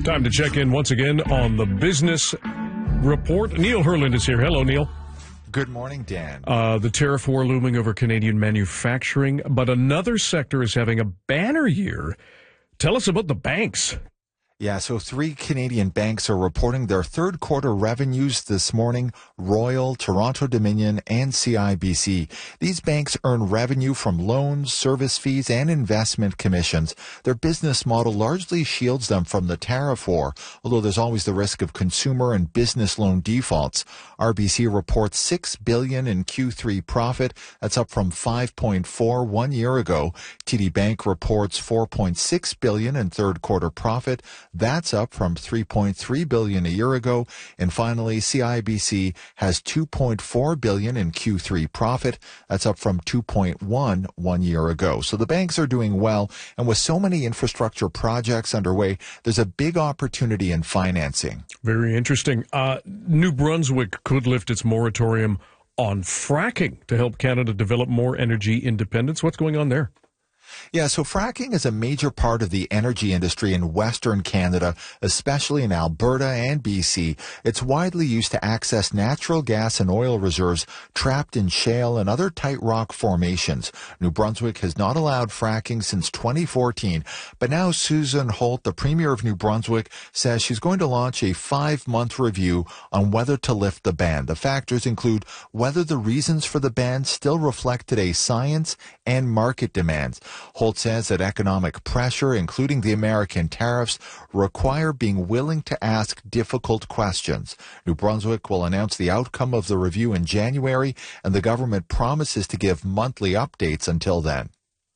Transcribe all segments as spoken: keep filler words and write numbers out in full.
Time to check in once again on the business report. Neil Herland is here. Hello, Neil. Good morning, Dan. Uh, the tariff war looming over Canadian manufacturing, but another sector is having a banner year. Tell us about the banks. Yeah, so three Canadian banks are reporting their third quarter revenues this morning: Royal, Toronto Dominion, and C I B C. These banks earn revenue from loans, service fees, and investment commissions. Their business model largely shields them from the tariff war, although there's always the risk of consumer and business loan defaults. R B C reports six billion dollars in Q three profit. That's up from five point four one year ago. T D Bank reports four point six billion dollars in third quarter profit. That's up from three point three billion dollars a year ago. And finally, C I B C has two point four billion dollars in Q three profit. That's up from two point one one year ago. So the banks are doing well. And with so many infrastructure projects underway, there's a big opportunity in financing. Very interesting. Uh, New Brunswick could lift its moratorium on fracking to help Canada develop more energy independence. What's going on there? Yeah, so fracking is a major part of the energy industry in Western Canada, especially in Alberta and B C. It's widely used to access natural gas and oil reserves trapped in shale and other tight rock formations. New Brunswick has not allowed fracking since twenty fourteen, but now Susan Holt, the Premier of New Brunswick, says she's going to launch a five-month review on whether to lift the ban. The factors include whether the reasons for the ban still reflect today's science and market demands. Holt says that economic pressure, including the American tariffs, require being willing to ask difficult questions. New Brunswick will announce the outcome of the review in January, and the government promises to give monthly updates until then.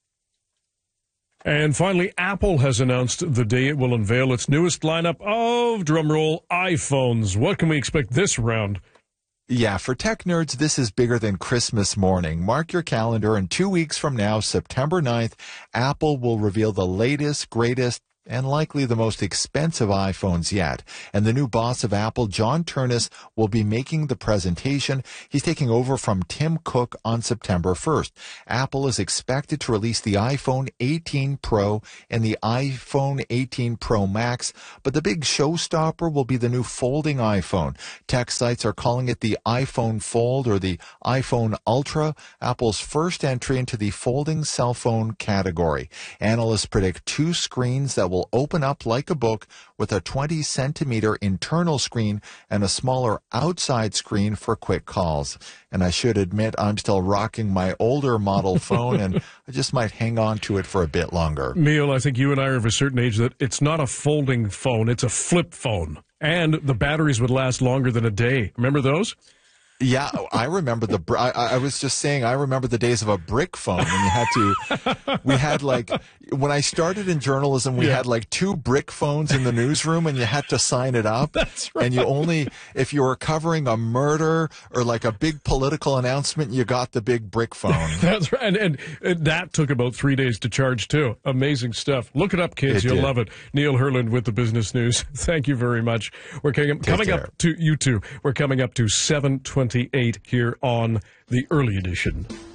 And finally, Apple has announced the day it will unveil its newest lineup of, drumroll, iPhones. What can we expect this round? Yeah, for tech nerds, this is bigger than Christmas morning. Mark your calendar, and two weeks from now, September ninth, Apple will reveal the latest, greatest, and likely the most expensive iPhones yet. And the new boss of Apple, John Ternus, will be making the presentation. He's taking over from Tim Cook on September first. Apple is expected to release the iPhone eighteen Pro and the iPhone eighteen Pro Max, but the big showstopper will be the new folding iPhone. Tech sites are calling it the iPhone Fold or the iPhone Ultra, Apple's first entry into the folding cell phone category. Analysts predict two screens that will open up like a book, with a twenty centimeter internal screen and a smaller outside screen for quick calls. And I should admit, I'm still rocking my older model phone, and I just might hang on to it for a bit longer. Neil, I think you and I are of a certain age that it's not a folding phone, it's a flip phone. And the batteries would last longer than a day. Remember those? Yeah, I remember the, I, I was just saying, I remember the days of a brick phone when you had to, we had like, when I started in journalism, we yeah. had like two brick phones in the newsroom, and you had to sign it up. That's right. And you only, if you were covering a murder or like a big political announcement, you got the big brick phone. That's right. And, and, and that took about three days to charge too. Amazing stuff. Look it up, kids. It You'll did. love it. Neil Herland with the Business News. Thank you very much. We're coming, coming up to you two. We're coming up to seven twenty-eight here on the Early Edition.